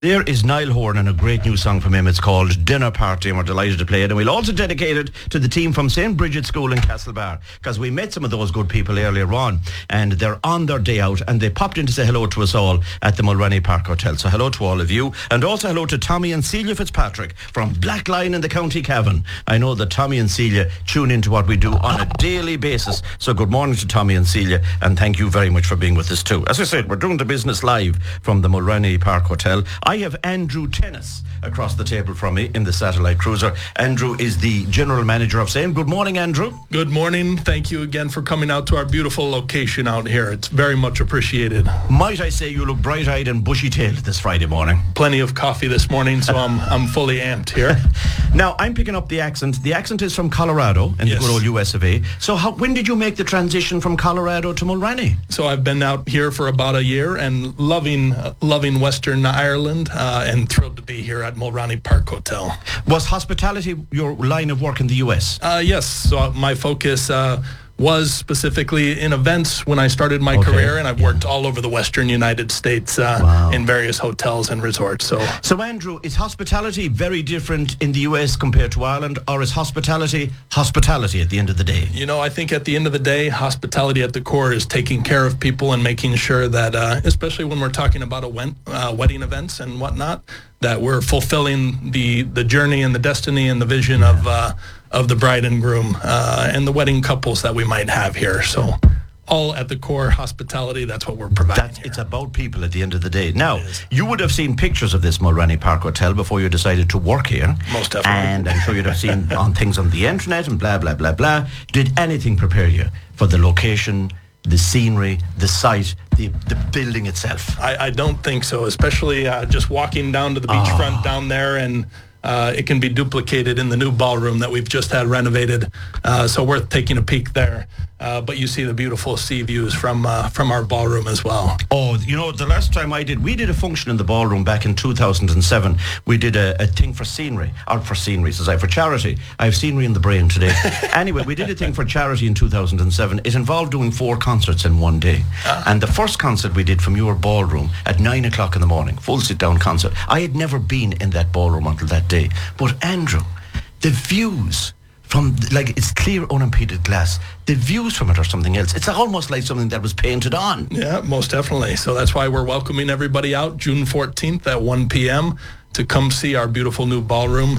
There is Niall Horan and a great new song from him. It's called Dinner Party, and we're delighted to play it. And we'll also dedicate it to the team from St. Bridget's School in Castlebar, because we met some of those good people earlier on, and they're on their day out, and they popped in to say hello to us all at the Mulroney Park Hotel. So hello to all of you, and also hello to Tommy and Celia Fitzpatrick from Blackline in the County Cavan. I know that Tommy and Celia tune into what we do on a daily basis. So good morning to Tommy and Celia, and thank you very much for being with us too. As I said, we're doing the business live from the Mulroney Park Hotel. I have Andrew Tennis across the table from me in the satellite cruiser. Andrew is the general manager of SAME. Good morning, Andrew. Good morning. Thank you again for coming out to our beautiful location out here. It's very much appreciated. Might I say you look bright-eyed and bushy-tailed this Friday morning? Plenty of coffee this morning, so I'm fully amped here. Now, I'm picking up the accent. The accent is from Colorado in the good old US of A. So when did you make the transition from Colorado to Mulroney? So I've been out here for about a year and loving Western Ireland and thrilled to be here at Mulroney Park Hotel. Was hospitality your line of work in the US? Yes. So my focus was specifically in events when I started my career, and I've worked all over the Western United States in various hotels and resorts. So Andrew, is hospitality very different in the US compared to Ireland, or is hospitality at the end of the day? You know, I think at the end of the day, hospitality at the core is taking care of people and making sure that, especially when we're talking about wedding events and whatnot, that we're fulfilling the journey and the destiny and the vision of the bride and groom and the wedding couples that we might have here. So all at the core, hospitality, that's what we're providing here. It's about people at the end of the day. Now, you would have seen pictures of this Mulroney Park Hotel before you decided to work here. Most definitely. And I'm sure you'd have seen on things on the internet and blah, blah, blah, blah. Did anything prepare you for the location, the scenery, the site, the building itself? I don't think so, especially just walking down to the beachfront down there, and it can be duplicated in the new ballroom that we've just had renovated, so worth taking a peek there. But you see the beautiful sea views from our ballroom as well. Oh, you know, the last time we did a function in the ballroom back in 2007. We did a thing for scenery, or for charity. I have scenery in the brain today. Anyway, we did a thing for charity in 2007. It involved doing 4 concerts in one day. And the first concert we did from your ballroom at 9 o'clock in the morning, full sit-down concert. I had never been in that ballroom until that day. But Andrew, the views from, it's clear unimpeded glass. The views from it are something else. It's almost like something that was painted on. Yeah, most definitely. So that's why we're welcoming everybody out June 14th at 1 p.m. to come see our beautiful new ballroom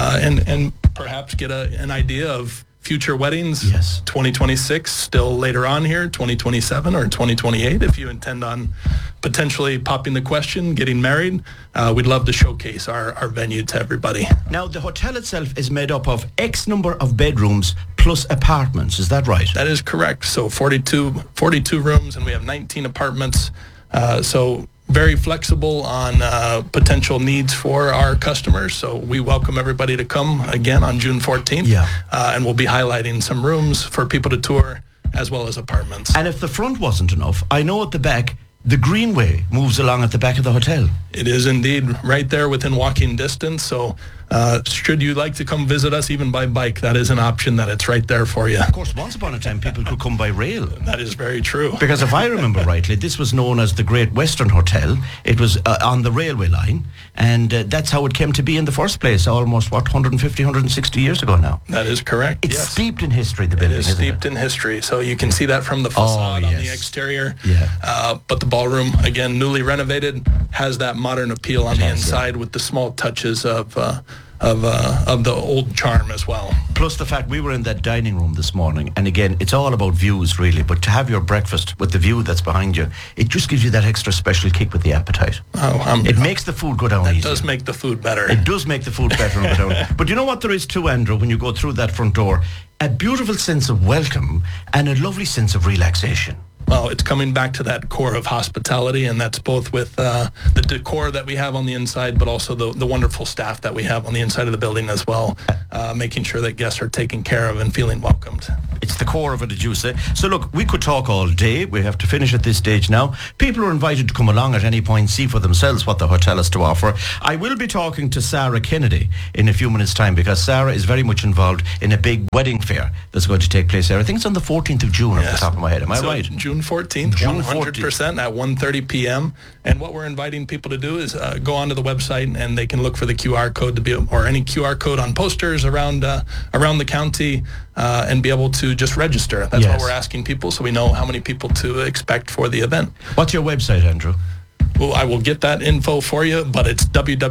and perhaps get an idea of future weddings. Yes. 2026, still later on here, 2027 or 2028, if you intend on potentially popping the question, getting married. We'd love to showcase our venue to everybody. Now, the hotel itself is made up of X number of bedrooms plus apartments. Is that right? That is correct. So 42 rooms, and we have 19 apartments. So very flexible on potential needs for our customers. So we welcome everybody to come again on June 14th. Yeah. And we'll be highlighting some rooms for people to tour as well as apartments. And if the front wasn't enough, I know at the back, the greenway moves along at the back of the hotel. It is indeed right there within walking distance. So should you like to come visit us even by bike, that is an option, that it's right there for you. Of course, once upon a time, people could come by rail. That is very true. Because if I remember rightly, this was known as the Great Western Hotel. It was on the railway line, and that's how it came to be in the first place, almost, 150, 160 years ago now. That is correct, It's steeped in history, the building, It is steeped in history, so you can see that from the facade on the exterior. Yeah. But the ballroom, again, newly renovated, has that modern appeal on the inside with the small touches of the old charm as well. Plus the fact we were in that dining room this morning, and again, it's all about views really, but to have your breakfast with the view that's behind you, it just gives you that extra special kick with the appetite. It makes the food go down easier. It does make the food better. It does make the food better and go down. But you know what there is too, Andrew, when you go through that front door? A beautiful sense of welcome and a lovely sense of relaxation. Well, it's coming back to that core of hospitality, and that's both with the decor that we have on the inside, but also the wonderful staff that we have on the inside of the building as well, making sure that guests are taken care of and feeling welcomed. It's the core of it, as you say. So look, we could talk all day. We have to finish at this stage now. People are invited to come along at any point, see for themselves what the hotel has to offer. I will be talking to Sarah Kennedy in a few minutes' time, because Sarah is very much involved in a big wedding fair that's going to take place there. I think it's on the 14th of June off the top of my head. Am I right? June 14th, June 100% at 1:30 p.m. And what we're inviting people to do is go onto the website, and they can look for the QR code or any QR code on posters around the county, and be able to just register. That's what we're asking people, so we know how many people to expect for the event. What's your website, Andrew? Well, I will get that info for you, but it's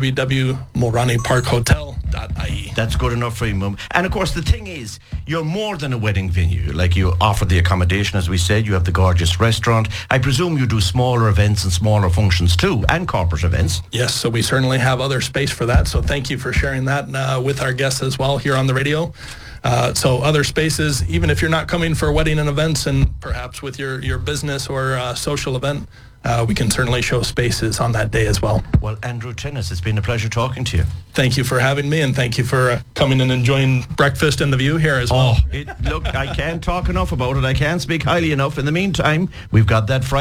www.mulroneyparkhotel.ie. That's good enough for you, Mum. And of course, the thing is, you're more than a wedding venue. Like, you offer the accommodation, as we said. You have the gorgeous restaurant. I presume you do smaller events and smaller functions too, and corporate events. Yes, so we certainly have other space for that. So thank you for sharing that with our guests as well here on the radio. So other spaces, even if you're not coming for wedding and events, and perhaps with your business or social event, we can certainly show spaces on that day as well. Well, Andrew Tennis, it's been a pleasure talking to you. Thank you for having me, and thank you for coming and enjoying breakfast and the view here as well. Look, I can't talk enough about it. I can't speak highly enough. In the meantime, we've got that Friday